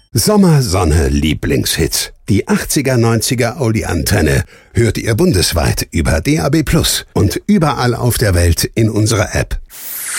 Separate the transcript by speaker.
Speaker 1: Sommer, Sonne, Lieblingshits. Die 80er, 90er Oldie-Antenne hört ihr bundesweit über DAB+ und überall auf der Welt in unserer App.